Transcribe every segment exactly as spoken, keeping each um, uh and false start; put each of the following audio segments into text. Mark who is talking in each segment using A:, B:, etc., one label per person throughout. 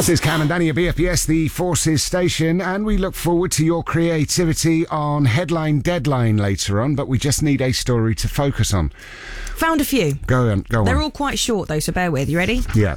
A: This is Cam and Danny at B F B S, the Forces station, and we look forward to your creativity on Headline Deadline later on, but we just need a story to focus on.
B: Found a few.
A: Go on, go on.
B: They're all quite short, though, so bear with. You ready?
A: Yeah.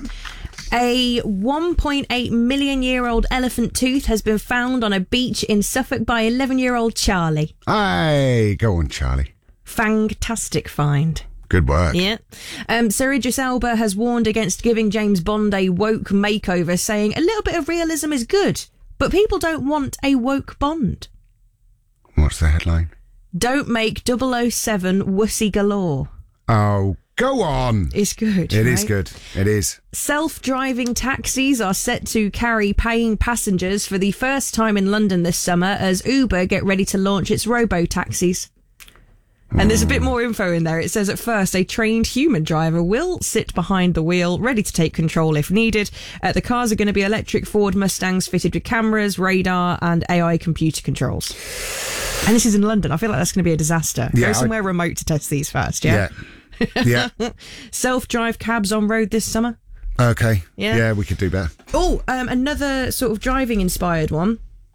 B: A one point eight million year old elephant tooth has been found on a beach in Suffolk by eleven year old Charlie.
A: Aye, go on, Charlie.
B: Fantastic find.
A: Good work.
B: Yeah. Um, Sir Idris Elba has warned against giving James Bond a woke makeover, saying a little bit of realism is good, but people don't want a woke Bond.
A: What's the headline?
B: Don't make double oh seven wussy galore.
A: Oh, go on.
B: It's good.
A: It
B: right?
A: is good. It is.
B: Self-driving taxis are set to carry paying passengers for the first time in London this summer as Uber get ready to launch its robo-taxis. And there's a bit more info in there. It says at first a trained human driver will sit behind the wheel, ready to take control if needed. Uh, the cars are going to be electric Ford Mustangs fitted with cameras, radar and A I computer controls. And this is in London. I feel like that's going to be a disaster.
A: Yeah,
B: Go somewhere
A: I...
B: remote to test these first, yeah?
A: Yeah. Yeah.
B: Self-drive cabs on road this summer.
A: Okay.
B: Yeah.
A: Yeah, we could do better.
B: Oh, um, another sort of driving-inspired one.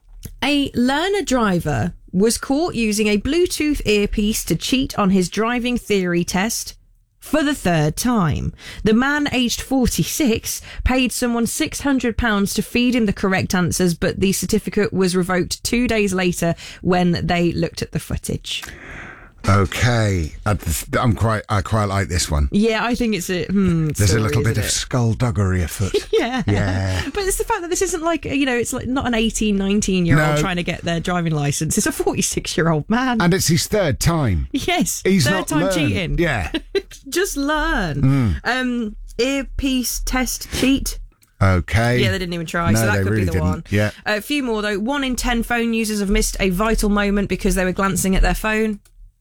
B: A learner driver was caught using a Bluetooth earpiece to cheat on his driving theory test for the third time. The man, aged forty-six, paid someone six hundred pounds to feed him the correct answers, but the certificate was revoked two days later when they looked at the footage.
A: Okay, I'm quite. I quite like this one.
B: Yeah, I think it's a. Hmm,
A: There's
B: story,
A: a little bit of
B: it?
A: skullduggery afoot.
B: Yeah,
A: yeah.
B: But it's the fact that this isn't like, you know, it's like not an eighteen, nineteen year old
A: No.
B: trying to get their driving license. It's a forty-six year old man.
A: And it's his third time.
B: Yes,
A: He's
B: third
A: not
B: time
A: learned.
B: cheating.
A: Yeah.
B: Just learn.
A: Mm.
B: Um, earpiece test cheat.
A: Okay.
B: Yeah, they didn't even try,
A: No,
B: so that
A: they
B: could
A: really
B: be the
A: didn't.
B: one.
A: Yeah.
B: A few more though. One in ten phone users have missed a vital moment because they were glancing at their phone.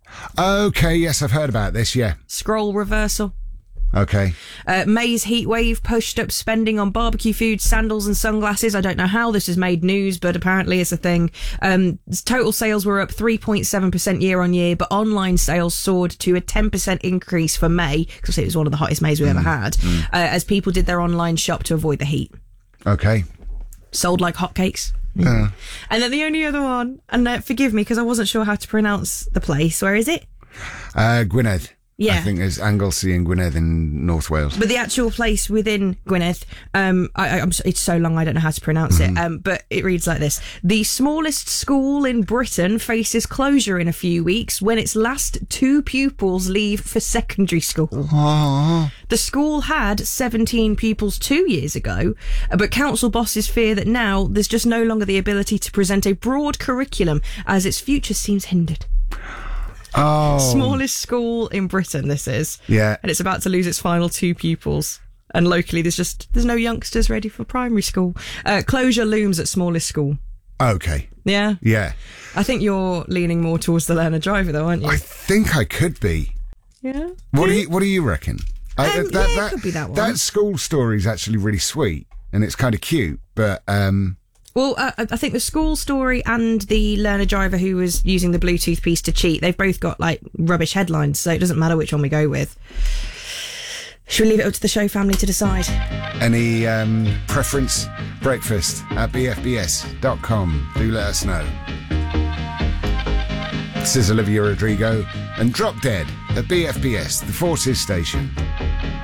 A: Okay, yes, I've heard about this, yeah.
B: Scroll reversal.
A: Okay.
B: Uh, May's heatwave pushed up spending on barbecue food, sandals and sunglasses. I don't know how this has made news, but apparently it's a thing. Um, total sales were up three point seven percent year on year, but online sales soared to a ten percent increase for May, because it was one of the hottest Mays we mm. ever had, mm. uh, as people did their online shop to avoid the heat.
A: Okay.
B: Sold like hotcakes.
A: Uh.
B: And then the only other one, and uh, forgive me because I wasn't sure how to pronounce the place. Where is it?
A: Uh, Gwynedd.
B: Yeah.
A: I think there's Anglesey and Gwynedd in North Wales.
B: But the actual place within Gwynedd, um, I, I'm, it's so long I don't know how to pronounce mm-hmm. it, um, but it reads like this. The smallest school in Britain faces closure in a few weeks when its last two pupils leave for secondary school.
A: Aww.
B: The school had seventeen pupils two years ago, but council bosses fear that now there's just no longer the ability to present a broad curriculum as its future seems hindered.
A: Oh.
B: Smallest school in Britain, this is.
A: Yeah.
B: And it's about to lose its final two pupils. And locally, there's just, there's no youngsters ready for primary school. Uh, closure looms at smallest school.
A: Okay.
B: Yeah?
A: Yeah.
B: I think you're leaning more towards the learner driver, though, aren't you?
A: I think I could be.
B: Yeah?
A: What do you, what do you reckon?
B: Um,
A: I, that,
B: yeah,
A: that,
B: it could be that one.
A: That school story is actually really sweet, and it's kind of cute, but... um
B: Well, uh, I think the school story and the learner driver who was using the Bluetooth piece to cheat, they've both got, like, rubbish headlines, so it doesn't matter which one we go with. Should we leave it up to the show family to decide?
A: Any um, preference? Breakfast at b f b s dot com. Do let us know. This is Olivia Rodrigo and Drop Dead at B F B S, the Forces station.